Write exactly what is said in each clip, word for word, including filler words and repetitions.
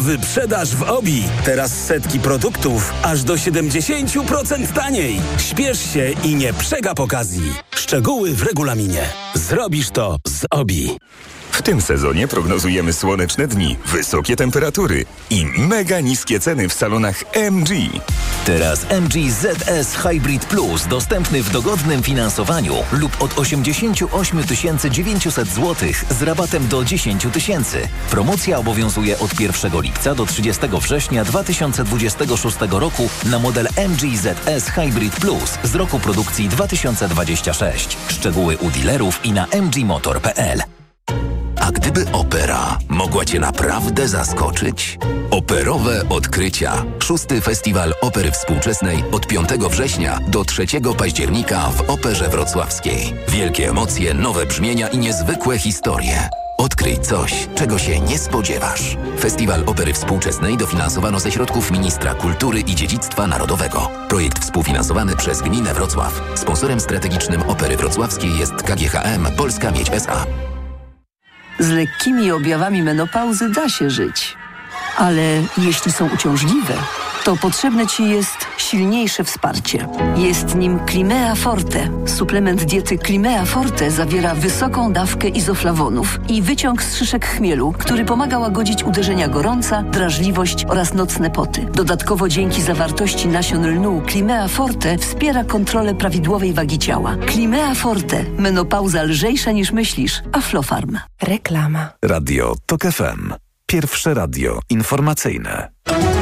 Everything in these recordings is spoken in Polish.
Wyprzedaż w Obi. Teraz setki produktów aż do siedemdziesiąt procent taniej. Śpiesz się i nie przegap okazji. Szczegóły w regulaminie. Zrobisz to z Obi. W tym sezonie prognozujemy słoneczne dni, wysokie temperatury i mega niskie ceny w salonach M G. Teraz M G Z S Hybrid Plus dostępny w dogodnym finansowaniu lub od osiemdziesiąt osiem tysięcy dziewięćset złotych z rabatem do dziesięć tysięcy. Promocja obowiązuje od pierwszego lipca do trzydziestego września dwa tysiące dwudziestego szóstego roku na model M G Z S Hybrid Plus z roku produkcji dwa tysiące dwudziestego szóstego. Szczegóły u dealerów i na m g motor kropka p l. A gdyby opera mogła Cię naprawdę zaskoczyć? Operowe odkrycia. Szósty Festiwal Opery Współczesnej od piątego września do trzeciego października w Operze Wrocławskiej. Wielkie emocje, nowe brzmienia i niezwykłe historie. Odkryj coś, czego się nie spodziewasz. Festiwal Opery Współczesnej dofinansowano ze środków Ministra Kultury i Dziedzictwa Narodowego. Projekt współfinansowany przez Gminę Wrocław. Sponsorem strategicznym Opery Wrocławskiej jest K G H M Polska Miedź S A. Z lekkimi objawami menopauzy da się żyć. Ale jeśli są uciążliwe, to potrzebne Ci jest silniejsze wsparcie. Jest nim Climea Forte. Suplement diety Climea Forte zawiera wysoką dawkę izoflawonów i wyciąg z szyszek chmielu, który pomaga łagodzić uderzenia gorąca, drażliwość oraz nocne poty. Dodatkowo dzięki zawartości nasion lnu Climea Forte wspiera kontrolę prawidłowej wagi ciała. Climea Forte. Menopauza lżejsza niż myślisz. Aflofarm. Reklama. Radio Tok F M. Pierwsze radio informacyjne.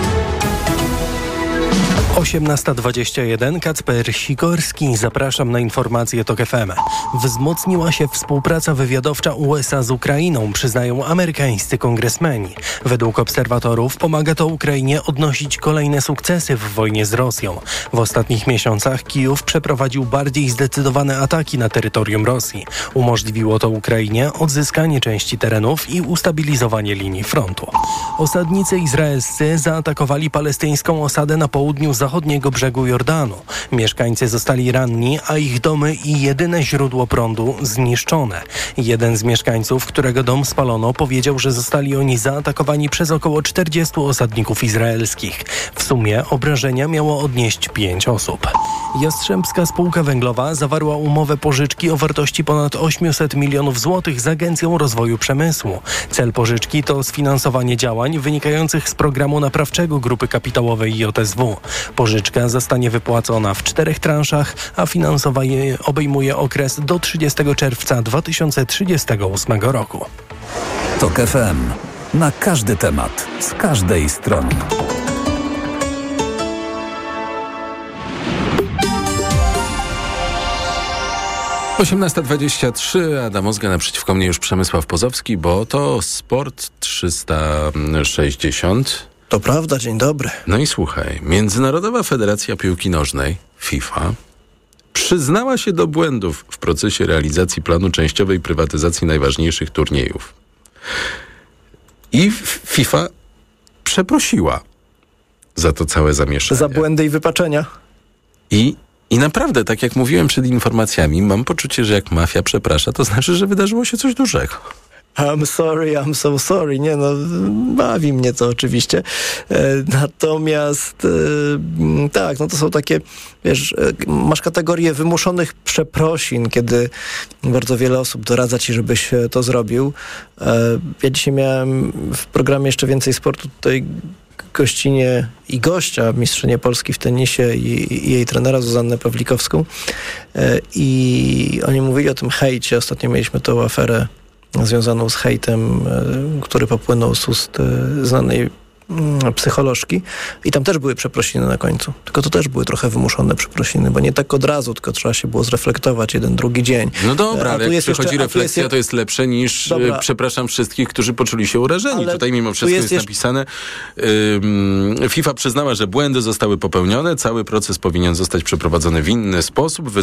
osiemnasta dwadzieścia jeden, Kacper Sikorski. Zapraszam na informacje Tok F M. Wzmocniła się współpraca wywiadowcza U S A z Ukrainą, przyznają amerykańscy kongresmeni. Według obserwatorów pomaga to Ukrainie odnosić kolejne sukcesy w wojnie z Rosją. W ostatnich miesiącach Kijów przeprowadził bardziej zdecydowane ataki na terytorium Rosji. Umożliwiło to Ukrainie odzyskanie części terenów i ustabilizowanie linii frontu. Osadnicy izraelscy zaatakowali palestyńską osadę na południu zachodniego brzegu Jordanu. Mieszkańcy zostali ranni, a ich domy i jedyne źródło prądu zniszczone. Jeden z mieszkańców, którego dom spalono, powiedział, że zostali oni zaatakowani przez około czterdziestu osadników izraelskich. W sumie obrażenia miało odnieść pięć osób. Jastrzębska Spółka Węglowa zawarła umowę pożyczki o wartości ponad osiemset milionów złotych z Agencją Rozwoju Przemysłu. Cel pożyczki to sfinansowanie działań wynikających z programu naprawczego Grupy Kapitałowej J S W. Pożyczka zostanie wypłacona w czterech transzach, a finansowanie obejmuje okres do trzydziestego czerwca dwa tysiące trzydziestego ósmego roku. Tok F M. Na każdy temat, z każdej strony. osiemnasta dwadzieścia trzy, Adam Ozga, naprzeciwko mnie już Przemysław Pozowski, bo to Sport trzysta sześćdziesiąt. To prawda, dzień dobry. No i słuchaj, Międzynarodowa Federacja Piłki Nożnej, FIFA, przyznała się do błędów w procesie realizacji planu częściowej prywatyzacji najważniejszych turniejów. I FIFA przeprosiła za to całe zamieszanie. Za błędy i wypaczenia. I I naprawdę, tak jak mówiłem przed informacjami, mam poczucie, że jak mafia przeprasza, to znaczy, że wydarzyło się coś dużego. I'm sorry, I'm so sorry. Nie no, bawi mnie to oczywiście. E, natomiast e, tak, no to są takie, wiesz, e, masz kategorię wymuszonych przeprosin, kiedy bardzo wiele osób doradza ci, żebyś to zrobił. E, ja dzisiaj miałem w programie Jeszcze Więcej Sportu tutaj gościnie i gościa, mistrzynię Polski w tenisie i, i jej trenera Zuzannę Pawlikowską. E, I oni mówili o tym hejcie. Ostatnio mieliśmy tą aferę związaną z hejtem, e, który popłynął z ust e, znanej m, psycholożki. I tam też były przeprosiny na końcu. Tylko to też były trochę wymuszone przeprosiny, bo nie tak od razu, tylko trzeba się było zreflektować jeden, drugi dzień. No dobra, a ale jak przychodzi jeszcze, refleksja, jest... to jest lepsze niż dobra. przepraszam wszystkich, którzy poczuli się urażeni. Ale tutaj mimo wszystko jest, jest jeszcze... napisane, yy, FIFA przyznała, że błędy zostały popełnione, cały proces powinien zostać przeprowadzony w inny sposób.